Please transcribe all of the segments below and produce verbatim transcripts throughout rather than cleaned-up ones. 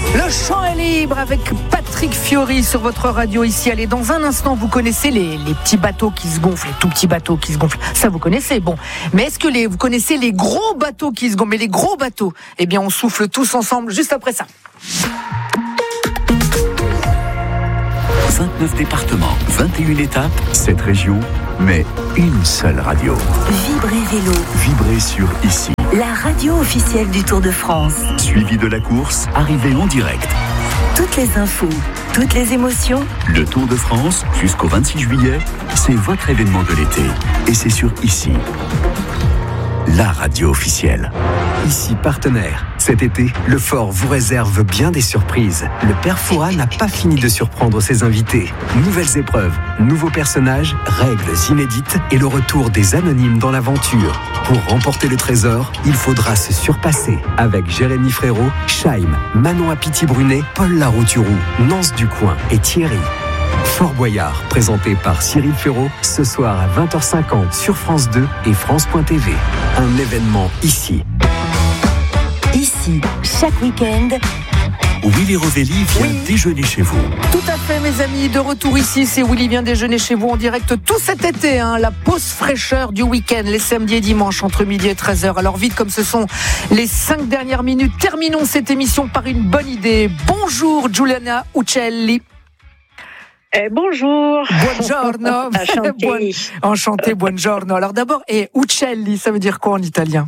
Le champ est libre avec Patrick Fiori sur votre radio ici. Allez, dans un instant, vous connaissez les, les petits bateaux qui se gonflent, les tout petits bateaux qui se gonflent. Ça, vous connaissez, bon. Mais est-ce que les, vous connaissez les gros bateaux qui se gonflent? Mais les gros bateaux, eh bien, on souffle tous ensemble juste après ça. vingt-neuf départements, vingt et une étapes, sept régions, mais une seule radio. Vibrez Vélo. Vibrez sur Ici. La radio officielle du Tour de France. Suivi de la course, arrivée en direct. Toutes les infos, toutes les émotions. Le Tour de France, jusqu'au vingt-six juillet, c'est votre événement de l'été. Et c'est sur Ici. La radio officielle. Ici partenaire. Cet été, le Fort vous réserve bien des surprises. Le Père Fouras n'a pas fini de surprendre ses invités. Nouvelles épreuves, nouveaux personnages, règles inédites et le retour des anonymes dans l'aventure. Pour remporter le trésor, il faudra se surpasser avec Jérémy Frérot, Chaim, Manon Apiti-Brunet, Paul Larouturou, Nance Ducoing et Thierry. Fort Boyard, présenté par Cyril Ferraud, ce soir à vingt heures cinquante sur France deux et France point T V. Un événement ici. Ici, chaque week-end, Willy Rovelli vient Oui. déjeuner chez vous. Tout à fait, mes amis, de retour ici, c'est Willy vient déjeuner chez vous en direct tout cet été, hein, la pause fraîcheur du week-end, les samedis et dimanches entre midi et treize heures. Alors vite, comme ce sont les cinq dernières minutes, terminons cette émission par une bonne idée. Bonjour Giuliana Uccelli. Eh, bonjour. Buongiorno. Enchantée. Buon- Enchanté, buongiorno. Alors d'abord, et Uccelli, ça veut dire quoi en italien?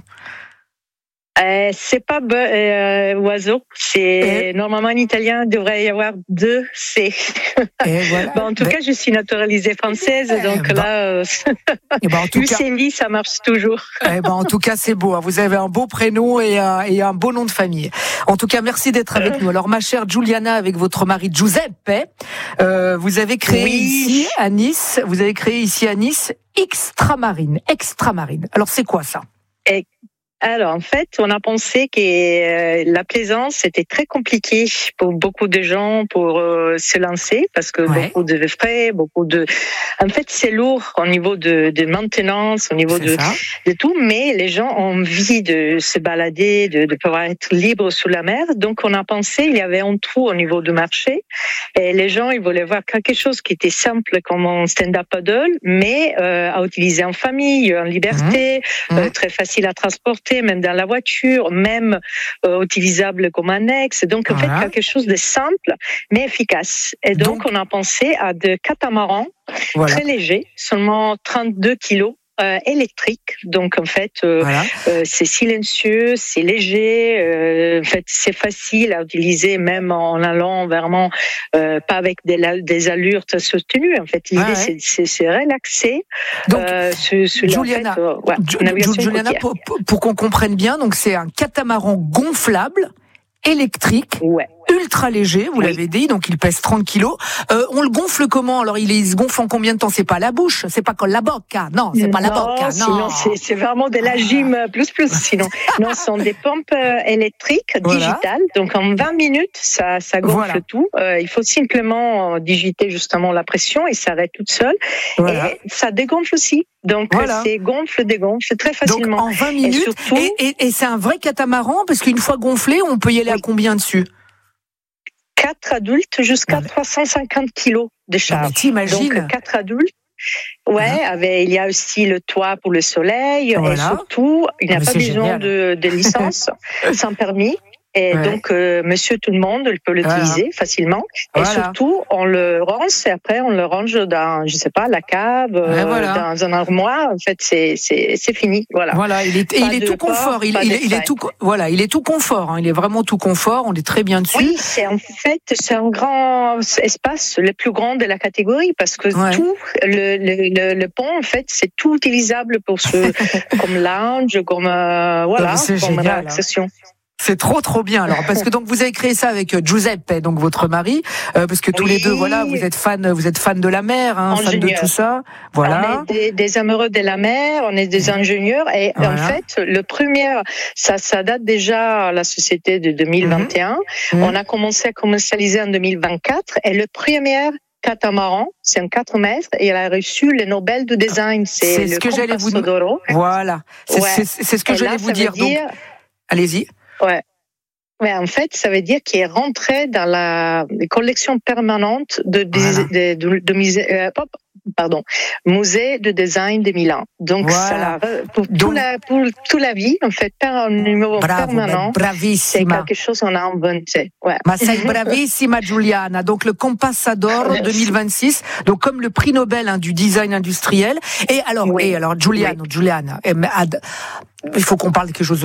Euh, c'est pas be- euh, oiseau, c'est Et normalement en italien il devrait y avoir deux C. Et voilà. Bon, en tout Mais- cas, je suis naturalisée française, Eh donc ben, là, euh, eh ben, en tout cas, Uccelli, ça marche toujours. eh ben, en tout cas, c'est beau. hein. Vous avez un beau prénom et un, et un beau nom de famille. En tout cas, merci d'être avec nous. Alors, ma chère Giuliana, avec votre mari Giuseppe, euh, vous avez créé Oui. ici à Nice, vous avez créé ici à Nice Extramarine. Extramarine. Alors, c'est quoi ça? Et alors, en fait, on a pensé que euh, la plaisance, c'était très compliqué pour beaucoup de gens pour euh, se lancer, parce que Ouais. beaucoup de frais, beaucoup de... En fait, c'est lourd au niveau de, de maintenance, au niveau C'est de, ça. de tout, mais les gens ont envie de se balader, de, de pouvoir être libre sous la mer. Donc, on a pensé, il y avait un trou au niveau du marché, et les gens, ils voulaient voir quelque chose qui était simple comme un stand-up paddle, mais euh, à utiliser en famille, en liberté, Mmh. euh, très facile à transporter, même dans la voiture, même euh, utilisable comme annexe. Donc, en Voilà. fait, quelque chose de simple, mais efficace. Et donc, Donc- on a pensé à des catamarans Voilà. très légers, seulement trente-deux kilos, euh, électriques. Donc, en fait, euh, Voilà. euh, c'est silencieux, c'est léger, euh, en fait, c'est facile à utiliser même en allant vraiment euh, pas avec des, la- des allures très soutenues. En fait, l'idée, Ouais, ouais. c'est, c'est, c'est relaxer. Donc, euh, sur, sur la- Giuliana, en fait, euh, ouais, Ju- navigation Ju- Giuliana, côtière. pour, pour- pour qu'on comprenne bien, donc c'est un catamaran gonflable, électrique, Ouais. ultra léger, vous Oui. l'avez dit, donc il pèse trente kilos. Euh, on le gonfle comment? Alors il, est- il se gonfle en combien de temps? C'est pas la bouche, c'est pas comme la bocca, non, c'est pas la bocca, non. Sinon, c'est, c'est vraiment de la gym plus plus. Sinon, non, ce sont des pompes euh, électriques Voilà. digitales. Donc, en vingt minutes, ça, ça gonfle Voilà. tout. Euh, il faut simplement euh, digiter justement la pression et ça arrête toute seule. Voilà. Et ça dégonfle aussi. Donc, Voilà. euh, c'est gonfle, dégonfle très Donc facilement. en vingt minutes, surtout- et, et- et c'est un vrai catamaran, parce qu'une fois gonflé, on peut y aller à Oui. combien dessus? Quatre adultes jusqu'à Non, mais- trois cent cinquante kilos de Non, charge. mais t'imagines? Donc, quatre adultes. Ouais, avec, il y a aussi le toit pour le soleil. Voilà. Et surtout, il n'y a Mais pas c'est besoin génial. de, de licence sans permis. Et Ouais. donc, euh, monsieur tout le monde il peut l'utiliser facilement. Voilà. Et surtout, on le ronce et après, on le range dans, je sais pas, la cave, euh, Ouais, voilà. dans un armoire. En fait, c'est, c'est, c'est fini. Voilà. Voilà, il est, et Pas il est de tout confort. porte, Il, pas il de est, il est faille. tout, voilà, il est tout confort. hein. Il est vraiment tout confort. On est très bien dessus. Oui, c'est en fait c'est un grand espace, le plus grand de la catégorie, parce que Ouais. tout le, le, le, le pont en fait c'est tout utilisable pour ce comme lounge, comme euh, voilà, mais c'est comme génial, relaxation. C'est trop trop bien. Alors parce que donc vous avez créé ça avec euh, Giuseppe, donc votre mari, euh, parce que tous Oui. les deux, voilà, vous êtes fan, vous êtes fan de la mer, hein, fan de Ingénieur. tout ça. Voilà. On est des, des amoureux de la mer, on est des ingénieurs et Voilà. en fait le premier ça ça date déjà à la société de deux mille vingt et un. Mhm. On a commencé à commercialiser en deux mille vingt-quatre et le premier catamaran, c'est un quatre mètres et il a reçu le Nobel du design. C'est, C'est le ce que j'allais vous Compasso d'Oro. Voilà. C'est Ouais. c'est- c'est ce que Et j'allais là, vous ça veut dire. Donc, dire- allez-y. Ouais. Mais en fait, ça veut dire qu'il est rentré dans la collection permanente de, Voilà. de, de, de musée, euh, pardon, musée de design de Milan. Donc, Voilà. ça l'a, pour, Donc- tout la, pour toute la vie, en fait, per un numéro Bravo, permanent, mais c'est bravissima. quelque chose qu'on a inventé. Ouais. Ma sei bravissima Giuliana. Donc le Compassador Merci. deux mille vingt-six, donc comme le prix Nobel hein, du design industriel. Et alors, Oui. et alors Giuliano, Giuliana, eh, mais ad- il faut qu'on parle de quelque chose de